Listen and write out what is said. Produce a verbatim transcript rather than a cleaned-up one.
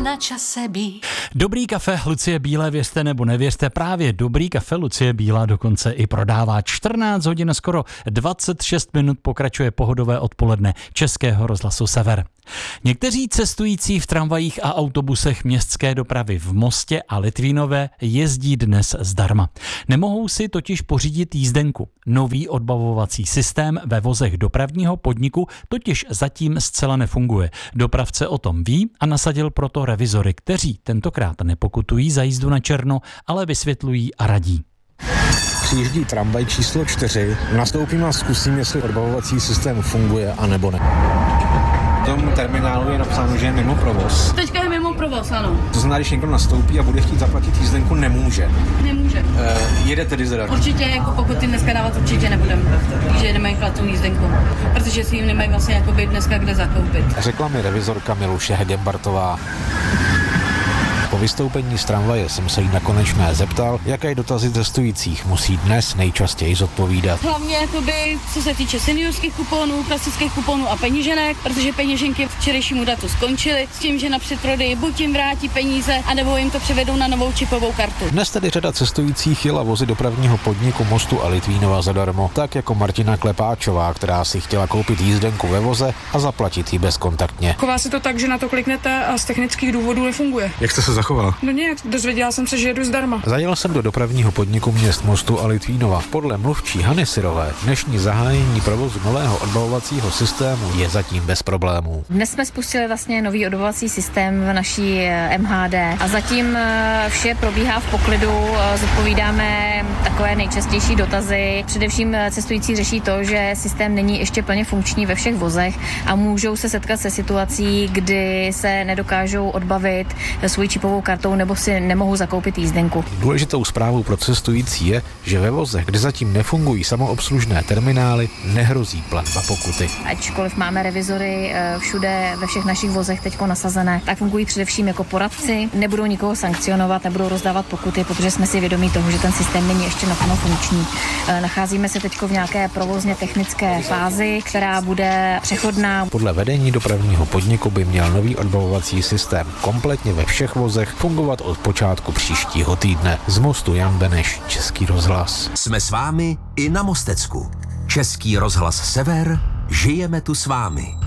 na čase být. Dobrý kafe Lucie Bílé, věřte nebo nevěřte, právě Dobrý kafe Lucie Bílá dokonce i prodává. čtrnáct hodin skoro dvacet šest minut pokračuje pohodové odpoledne Českého rozhlasu Sever. Někteří cestující v tramvajích a autobusech městské dopravy v Mostě a Litvínové jezdí dnes zdarma. Nemohou si totiž pořídit jízdenku. Nový odbavovací systém ve vozech dopravního podniku totiž zatím zcela nefunguje. Dopravce o tom ví a nasadil proto revizory, kteří tentokrát nepokutují za jízdu na černo, ale vysvětlují a radí. Přijíždí tramvaj číslo čtyři, nastoupím a zkusím, jestli odbavovací systém funguje a nebo ne. V tom terminálu je napsáno, že je mimo provoz. Teďka je mimo provoz, ano. To znamená, když někdo nastoupí a bude chtít zaplatit jízdenku, nemůže. Nemůže. E, jede tedy zdarma. Určitě, jako pokud ty dneska dávat, určitě nebudeme, že nemají platou jízdenku, protože si jim nemají vlastně jakoby dneska kde zakoupit. Řekla mi revizorka Miluše Hegembartová. Po vystoupení z tramvaje jsem se jí nakonečné zeptal, jaké dotazy cestujících musí dnes nejčastěji zodpovídat. Hlavně jakoby, co se týče seniorských kuponů, klasických kuponů a peněženek, protože peněženky k včerejšímu datu skončily s tím, že na předprodeji buď jim vrátí peníze, anebo jim to převedou na novou čipovou kartu. Dnes tedy řada cestujících jela vozy dopravního podniku Mostu a Litvínova zadarmo, tak jako Martina Klepáčová, která si chtěla koupit jízdenku ve voze a zaplatit ji bezkontaktně. Chová se to tak, že na to kliknete a z technických důvodů nefunguje. Jak jste se zachoval? No nějak, dozvěděla jsem se, že jedu zdarma. Zajel jsem do dopravního podniku měst Mostu a Litvínova. Podle mluvčí Hany Syrové dnešní zahájení provozu nového odbavovacího systému je zatím bez problémů. Dnes jsme spustili vlastně nový odbavovací systém v naší M H D a zatím vše probíhá v poklidu, zodpovídáme takové nejčastější dotazy. Především cestující řeší to, že systém není ještě plně funkční ve všech vozech a můžou se setkat se situací, kdy se nedokážou odbavit svou čipovou kartou nebo si nemohou zakoupit jízdenku. Důležitou zprávou pro cestující je, že ve vozech, kde zatím nefungují samoobslužné terminály, nehrozí platba pokuty. Ačkoliv máme revizory všude ve všech našich vozech teďko nasazené, tak fungují především jako poradci, nebudou nikoho sankcionovat, nebudou rozdávat pokuty, protože jsme si vědomí toho, že ten systém není ještě naplno funkční. Nacházíme se teďko v nějaké provozně technické fázi, která bude přechodná. Podle vedení dopravního podniku by měl nový odbavovací systém kompletně ve všech vozech fungovat od počátku příštího týdne. Z Mostu Jan Beneš, Český rozhlas. Jsme s vámi i na Mostecku. Český rozhlas Sever, žijeme tu s vámi.